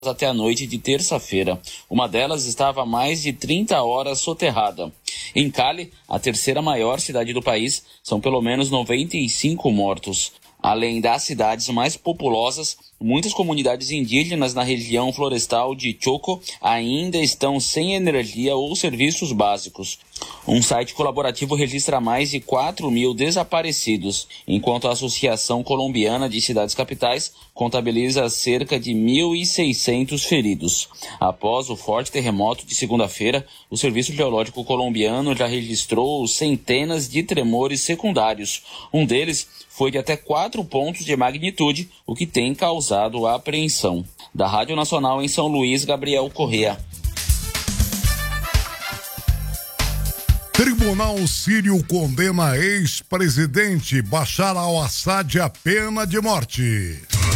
até a noite de terça-feira. Uma delas estava há mais de 30 horas soterrada. Em Cali, a terceira maior cidade do país, são pelo menos 95 mortos. Além das cidades mais populosas, muitas comunidades indígenas na região florestal de Choco ainda estão sem energia ou serviços básicos. Um site colaborativo registra mais de 4.000 desaparecidos, enquanto a Associação Colombiana de Cidades Capitais contabiliza cerca de 1.600 feridos. Após o forte terremoto de segunda-feira, o Serviço Geológico Colombiano já registrou centenas de tremores secundários. Um deles foi de até 4 pontos de magnitude, o que tem causado apreensão. Da Rádio Nacional em São Luís, Gabriel Correa. Tribunal Sírio condena ex-presidente Bashar al-Assad à pena de morte.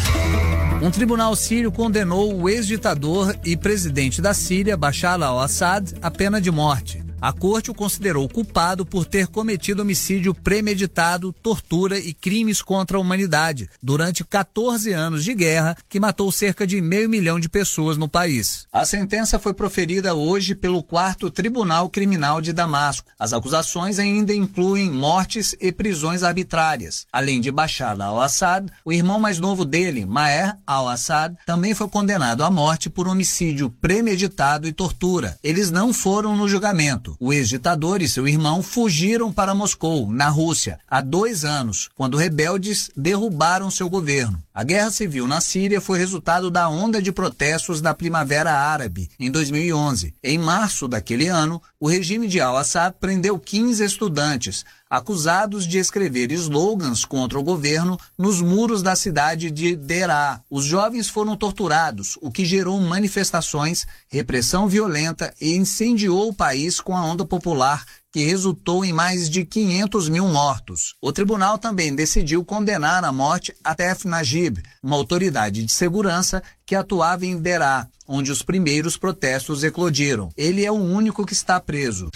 Um tribunal sírio condenou o ex-ditador e presidente da Síria, Bashar al-Assad, à pena de morte. A corte o considerou culpado por ter cometido homicídio premeditado, tortura e crimes contra a humanidade durante 14 anos de guerra que matou cerca de 500 mil de pessoas no país. A sentença foi proferida hoje pelo 4º Tribunal Criminal de Damasco. As acusações ainda incluem mortes e prisões arbitrárias. Além de Bashar al-Assad, o irmão mais novo dele, Maher al-Assad, também foi condenado à morte por homicídio premeditado e tortura. Eles não foram no julgamento. O ex-ditador e seu irmão fugiram para Moscou, na Rússia, há 2 anos, quando rebeldes derrubaram seu governo. A guerra civil na Síria foi resultado da onda de protestos da Primavera Árabe, em 2011. Em março daquele ano, o regime de al-Assad prendeu 15 estudantes, acusados de escrever slogans contra o governo nos muros da cidade de Deraa. Os jovens foram torturados, o que gerou manifestações, repressão violenta e incendiou o país com a onda popular que resultou em mais de 500 mil mortos. O tribunal também decidiu condenar à morte Atef Najib, uma autoridade de segurança que atuava em Deraa, onde os primeiros protestos eclodiram. Ele é o único que está preso.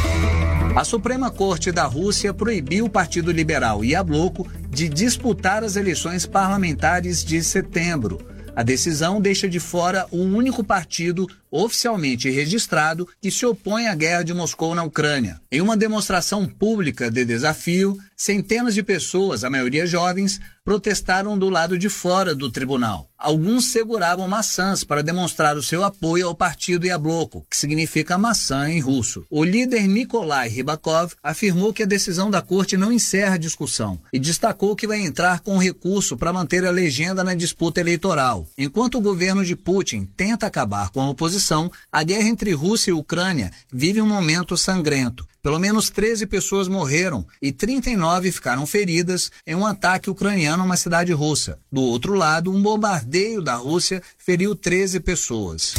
A Suprema Corte da Rússia proibiu o Partido Liberal e a Bloco de disputar as eleições parlamentares de setembro. A decisão deixa de fora o único partido oficialmente registrado que se opõe à guerra de Moscou na Ucrânia. Em uma demonstração pública de desafio, centenas de pessoas, a maioria jovens, protestaram do lado de fora do tribunal. Alguns seguravam maçãs para demonstrar o seu apoio ao partido Yabloko, que significa maçã em russo. O líder Nikolai Rybakov afirmou que a decisão da corte não encerra a discussão e destacou que vai entrar com recurso para manter a legenda na disputa eleitoral. Enquanto o governo de Putin tenta acabar com a oposição, a guerra entre Rússia e Ucrânia vive um momento sangrento. Pelo menos 13 pessoas morreram e 39 ficaram feridas em um ataque ucraniano a uma cidade russa. Do outro lado, um bombardeio da Rússia feriu 13 pessoas.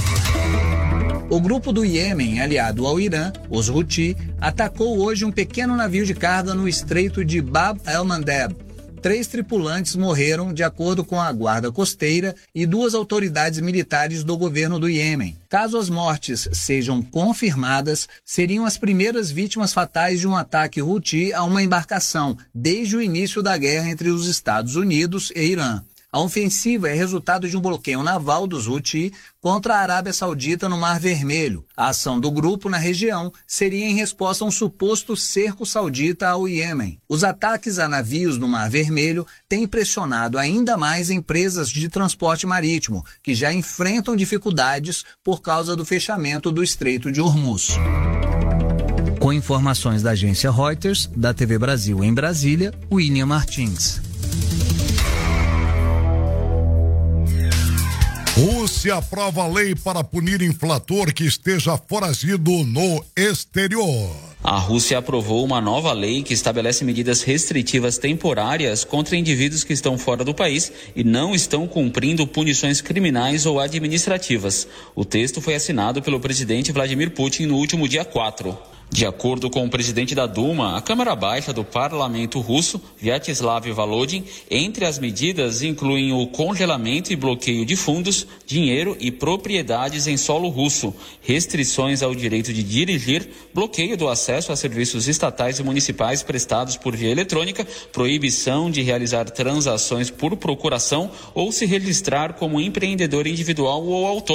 O grupo do Iêmen, aliado ao Irã, os Houthi, atacou hoje um pequeno navio de carga no estreito de Bab el-Mandeb. 3 tripulantes morreram, de acordo com a guarda costeira e 2 autoridades militares do governo do Iêmen. Caso as mortes sejam confirmadas, seriam as primeiras vítimas fatais de um ataque Houthi a uma embarcação desde o início da guerra entre os Estados Unidos e Irã. A ofensiva é resultado de um bloqueio naval dos Houthi contra a Arábia Saudita no Mar Vermelho. A ação do grupo na região seria em resposta a um suposto cerco saudita ao Iêmen. Os ataques a navios no Mar Vermelho têm pressionado ainda mais empresas de transporte marítimo, que já enfrentam dificuldades por causa do fechamento do Estreito de Hormuz. Com informações da agência Reuters, da TV Brasil em Brasília, William Martins. Rússia aprova lei para punir inflator que esteja foragido no exterior. A Rússia aprovou uma nova lei que estabelece medidas restritivas temporárias contra indivíduos que estão fora do país e não estão cumprindo punições criminais ou administrativas. O texto foi assinado pelo presidente Vladimir Putin no último dia 4. De acordo com o presidente da Duma, a Câmara Baixa do Parlamento Russo, Vyacheslav Volodin, entre as medidas incluem o congelamento e bloqueio de fundos, dinheiro e propriedades em solo russo, restrições ao direito de dirigir, bloqueio do acesso a serviços estatais e municipais prestados por via eletrônica, proibição de realizar transações por procuração ou se registrar como empreendedor individual ou autônomo.